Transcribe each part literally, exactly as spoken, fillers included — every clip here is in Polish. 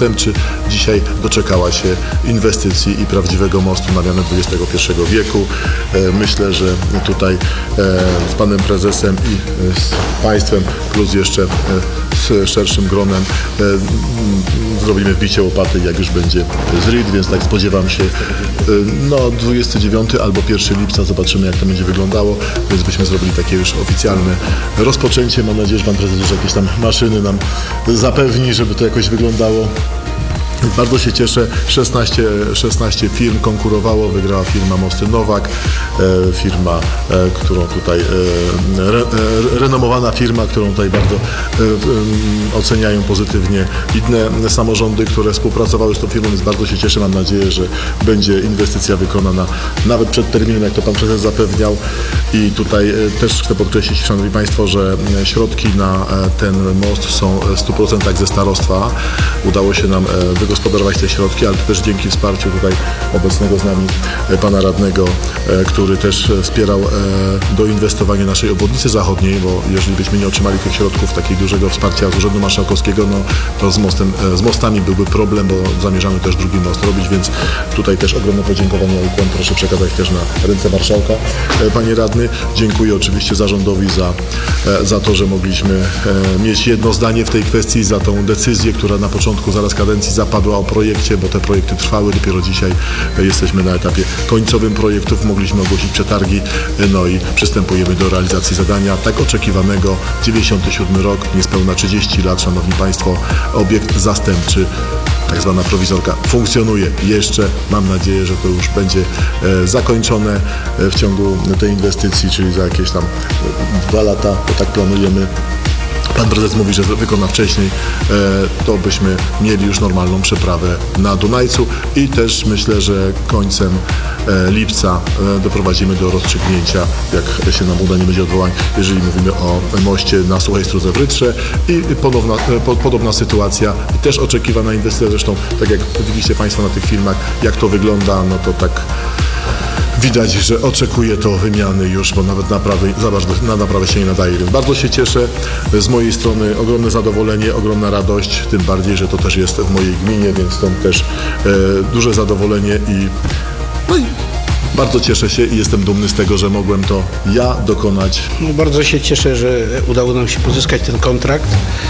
zastępczy dzisiaj doczekała się inwestycji i prawdziwego mostu na mianę dwudziestego pierwszego wieku. Myślę, że tutaj z panem prezesem i z państwem, plus jeszcze z szerszym gronem zrobimy wbicie łopaty, jak już będzie z R I D, więc tak spodziewam się no dwudziestego dziewiątego albo pierwszego lipca, zobaczymy jak to będzie wyglądało, więc byśmy zrobili takie już oficjalne rozpoczęcie. Mam nadzieję, że pan prezes już jakieś tam maszyny nam zapewni, żeby to jakoś wyglądało. Bardzo się cieszę, szesnaście, szesnaście firm konkurowało, wygrała firma Mosty Nowak, e, firma, e, którą tutaj, e, re, e, renomowana firma, którą tutaj bardzo e, e, oceniają pozytywnie inne samorządy, które współpracowały z tą firmą, więc bardzo się cieszę, mam nadzieję, że będzie inwestycja wykonana nawet przed terminem, jak to pan prezes zapewniał. I tutaj e, też chcę podkreślić, szanowni państwo, że środki na e, ten most są w stu procentach ze starostwa. Udało się nam e, wygospodarować te środki, ale też dzięki wsparciu tutaj obecnego z nami pana radnego, który też wspierał doinwestowanie naszej obwodnicy zachodniej, bo jeżeli byśmy nie otrzymali tych środków, takiego dużego wsparcia z Urzędu Marszałkowskiego, no to z, mostem, z mostami byłby problem, bo zamierzamy też drugi most robić, więc tutaj też ogromne podziękowania i ukłon proszę przekazać też na ręce marszałka. Panie radny, dziękuję oczywiście zarządowi za, za to, że mogliśmy mieć jedno zdanie w tej kwestii, za tą decyzję, która na początku zaraz kadencji zapadła o projekcie, bo te projekty trwały, dopiero dzisiaj jesteśmy na etapie końcowym projektów, mogliśmy ogłosić przetargi, no i przystępujemy do realizacji zadania tak oczekiwanego. dziewięćdziesiąty siódmy rok, niespełna trzydzieści lat, szanowni państwo, obiekt zastępczy, tak zwana prowizorka, funkcjonuje jeszcze. Mam nadzieję, że to już będzie e, zakończone e, w ciągu tej inwestycji, czyli za jakieś tam e, dwa lata, bo tak planujemy. Pan prezes mówi, że wykona wcześniej, to byśmy mieli już normalną przeprawę na Dunajcu i też myślę, że końcem lipca doprowadzimy do rozstrzygnięcia, jak się nam uda, nie będzie odwołań, jeżeli mówimy o moście na Suchej Strudze w Rytrze i podobna, podobna sytuacja i też oczekiwana inwestycja, zresztą tak jak widzicie państwo na tych filmach, jak to wygląda, no to tak widać, że oczekuje to wymiany już, bo nawet naprawy, za bardzo na naprawę się nie nadaje, więc bardzo się cieszę. Z mojej strony ogromne zadowolenie, ogromna radość, tym bardziej, że to też jest w mojej gminie, więc stąd też e, duże zadowolenie i, no i bardzo cieszę się i jestem dumny z tego, że mogłem to ja dokonać. No, bardzo się cieszę, że udało nam się pozyskać ten kontrakt.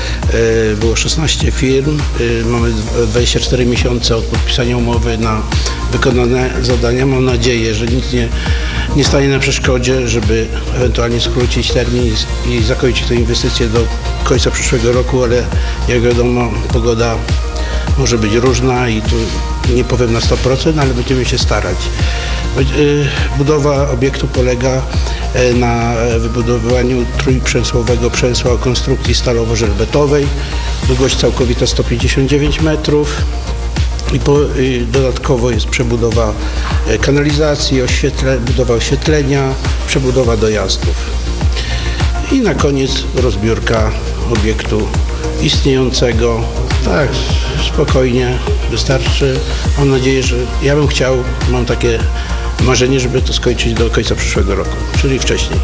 Było szesnaście firm, mamy dwadzieścia cztery miesiące od podpisania umowy na wykonane zadania. Mam nadzieję, że nic nie, nie stanie na przeszkodzie, żeby ewentualnie skrócić termin i, i zakończyć tę inwestycję do końca przyszłego roku, ale jak wiadomo, pogoda może być różna i tu nie powiem na sto procent, ale będziemy się starać. Budowa obiektu polega na wybudowaniu trójprzęsłowego przęsła o konstrukcji stalowo-żelbetowej. Długość całkowita sto pięćdziesiąt dziewięć metrów. I, po, i dodatkowo jest przebudowa kanalizacji, oświetle, budowa oświetlenia, przebudowa dojazdów. I na koniec rozbiórka obiektu istniejącego. Tak, spokojnie, wystarczy. Mam nadzieję, że ja bym chciał, mam takie marzenie, żeby to skończyć do końca przyszłego roku, czyli wcześniej.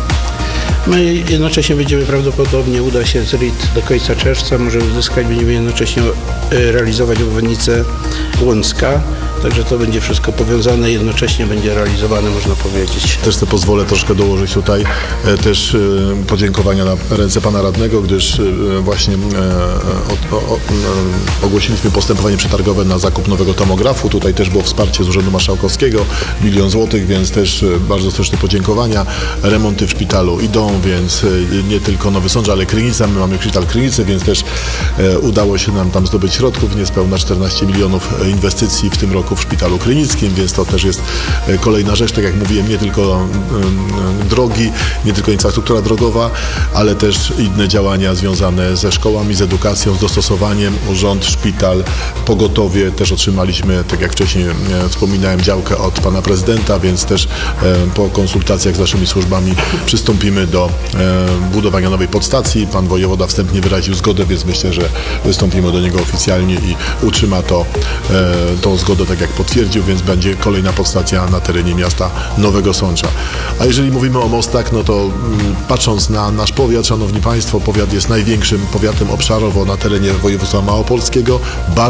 My jednocześnie będziemy prawdopodobnie, uda się z R I D do końca czerwca, może uzyskać, będziemy jednocześnie realizować obwodnicę Łącka, także to będzie wszystko powiązane, jednocześnie będzie realizowane, można powiedzieć. Też sobie pozwolę troszkę dołożyć tutaj też podziękowania na ręce pana radnego, gdyż właśnie o, o, ogłosiliśmy postępowanie przetargowe na zakup nowego tomografu. Tutaj też było wsparcie z Urzędu Marszałkowskiego, milion złotych, więc też bardzo serdeczne podziękowania. Remonty w szpitalu idą, więc nie tylko Nowy Sącz, ale Krynica. My mamy szpital Krynicy, więc też udało się nam tam zdobyć środków, niespełna czternaście milionów inwestycji w tym roku w szpitalu krynickim, więc to też jest kolejna rzecz, tak jak mówiłem, nie tylko drogi, nie tylko infrastruktura drogowa, ale też inne działania związane ze szkołami, z edukacją, z dostosowaniem. Urząd, szpital, pogotowie, też otrzymaliśmy, tak jak wcześniej wspominałem, działkę od pana prezydenta, więc też po konsultacjach z naszymi służbami przystąpimy do budowania nowej podstacji. Pan wojewoda wstępnie wyraził zgodę, więc myślę, że wystąpimy do niego oficjalnie i utrzyma to, tą zgodę, tak jak potwierdził, więc będzie kolejna podstacja na terenie miasta Nowego Sącza. A jeżeli mówimy o mostach, no to patrząc na nasz powiat, szanowni państwo, powiat jest największym powiatem obszarowo na terenie województwa małopolskiego. Bardzo